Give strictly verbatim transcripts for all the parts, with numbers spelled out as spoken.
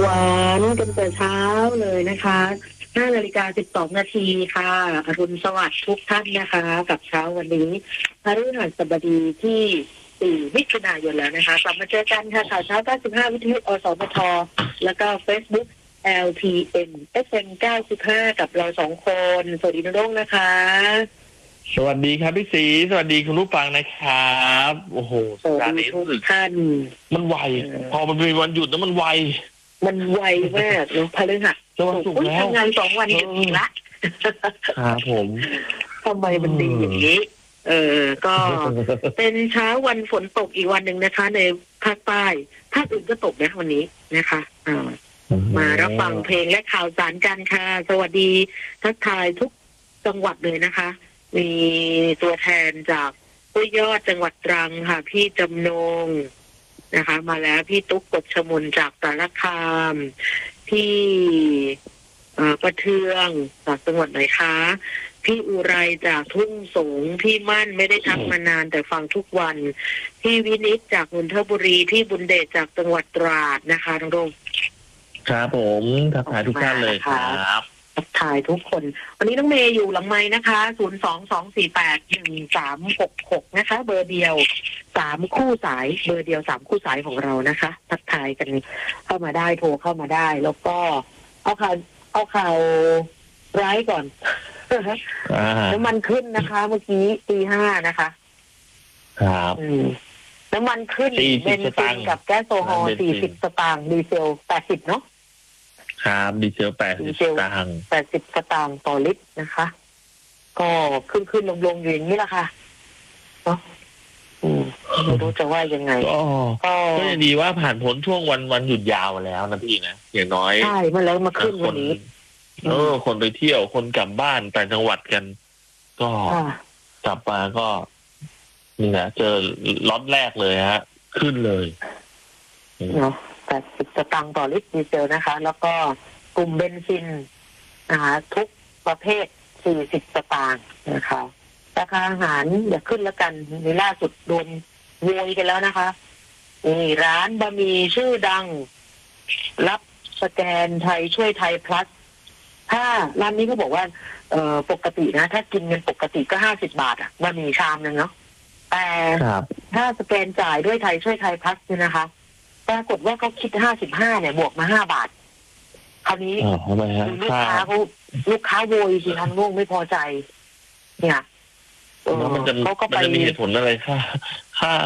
หวานกันแต่เช้าเลยนะคะห้านาฬิกาสิบสองนาทีค่ะอรุณสวัสดิ์ทุกท่านนะคะกับเช้าวันนี้พฤหัสบดีที่สี่มิถุนายนแล้วนะคะกลับมาเจอกันค่ะข่าวเช้าเก้าสิบห้าวิทยุอสมทแล้วก็ Facebook แอล ที เอ็ม เอฟ เอ็ม เก้าสิบห้ากับเราสองคนสวัสดีน้องนะคะสวัสดีครับพี่ศรีสวัสดีคุณผู้ฟังนะครับโอ้โหสัปดาห์นี้ทุกท่านมันไวพอมันเป็นวันหยุดแล้วมันไวมันไวมากเนาะพฤหัสจะวันศุกร์แล้วทำงานสองวันจริงๆละครับผมทำไมมันดีอย่างนี้เออก็เป็นเช้าวันฝนตกอีกวันหนึ่งนะคะในภาคใต้ภาคอื่นก็ตกนะวันนี้นะคะอ่ามารับฟังเพลงและข่าวสารกันค่ะสวัสดีทักทายทุกจังหวัดเลยนะคะมีตัวแทนจากผู้ยอดจังหวัดตรังค่ะพี่จำนงนะคะมาแล้วพี่ตุ๊กกฎชมนจากสารคามพี่ประเทืองจากจังหวัดไหนคะพี่อุไรจากทุ่งสงพี่มั่นไม่ได้ทักมานานแต่ฟังทุกวันพี่วินิจจากนนทบุรีพี่บุญเดชจากจังหวัดตราดนะคะทั้งโรงครับผมทักทายทุกท่านเลยครับทักทายทุกคนวันนี้น้องเมย์อยู่หลังไม้นะคะศูนย์ สอง สอง สี่ แปด หนึ่ง สาม หก หกนะคะเบอร์เดียวสามคู่สายเบอร์เดียวสามคู่สายของเรานะคะทักทายกันเข้ามาได้โทรเข้ามาได้แล้วก็เอาข่าวเอาข่าวร้ายก่อนน้ำมันขึ้นนะคะเมื่อกี้ตีห้านะคะครับน้ำมันขึ้นเบนซินกับแก๊สโซฮอล์สี่สิบสตางค์ดีเซลแปดสิบเนาะครับดีเซลแปดสิบสตางค์แปดสิบสตางค์ต่อลิตรนะคะก็ขึ้นขึ้นลงลงอยู่อย่างนี้แหละค่ะเนาะไม่รู้จะว่ายังไงก็ก็ยังดีว่าผ่านพ้นช่วงวันวันหยุดยาวมาแล้วนะพี่นะอย่างน้อยใช่มาแล้วมาขึ้นวันนี้เออคนไปเที่ยวคนกลับบ้านต่างจังหวัดกันก็กลับมาก็นี่นะเจอล็อตแรกเลยฮะขึ้นเลยเนาะแปดสิบสตางค์ต่อลิตรดีเซลนะคะแล้วก็กลุ่มเบนซินนะคะทุกประเภทสี่สิบสตางค์นะคะราคาอาหารอย่าขึ้นแล้วกันในล่าสุดโดนโวยกันแล้วนะคะนี่ร้านบะหมี่ชื่อดังรับสแกนไทยช่วยไทยพลัสถ้าร้านนี้ก็บอกว่าเอ่อปกตินะถ้ากินเงินปกติก็ห้าสิบบาทอ่ะบะหมี่ชามนึงเนาะแต่ถ้าสแกนจ่ายด้วยไทยช่วยไทยพลัสเนี่ยนะคะปรากฏว่าเขาคิดห้าสิบห้าเนี่ยบวกมาห้าบาทคราวนี้ลูกค้าเขาลูกค้าโวยสิทางลูกไม่พอใจเนี่ยเขาก็ไปมีเหตุผลอะไรค่าค่า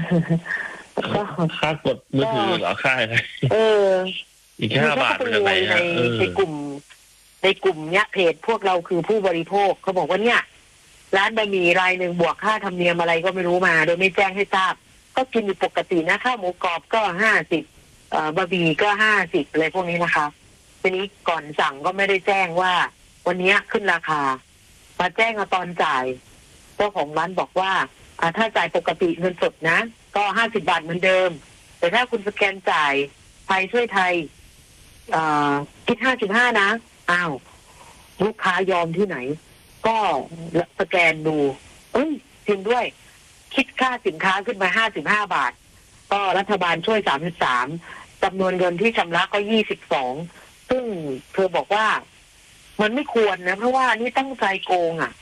ค่ากดมือถือเหรอค่าอะไรเอออีกห้าบาทเป็นอะไรในในกลุ่มในกลุ่มเนี้ยเพจพวกเราคือผู้บริโภคเขาบอกว่าเนี่ยร้านบะหมี่รายหนึ่งบวกค่าธรรมเนียมอะไรก็ไม่รู้มาโดยไม่แจ้งให้ทราบก็กินอยู่ปกตินะข้าวหมูกรอบก็ห้าสิบบะหมี่ก็ห้าสิบอะไรพวกนี้นะคะทีนี้ก่อนสั่งก็ไม่ได้แจ้งว่าวันนี้ขึ้นราคามาแจ้งเอาตอนจ่ายเจ้าของร้านบอกว่าถ้าจ่ายปกติเงินสดนะก็ห้าสิบบาทเหมือนเดิมแต่ถ้าคุณสแกนจ่ายไทยช่วยไทยคิดห้าสิบห้านะอ้าวลูกค้ายอมที่ไหนก็สแกนดูเอ้ยจริงด้วยคิดค่าสินค้าขึ้นมาห้าสิบห้าบาทก็รัฐบาลช่วยสามสิบสามจำนวนเงินที่ชำระก็ยี่สิบสองซึ่งเธอบอกว่ามันไม่ควรนะเพราะว่านี่ตั้งใจโกงอ่ะ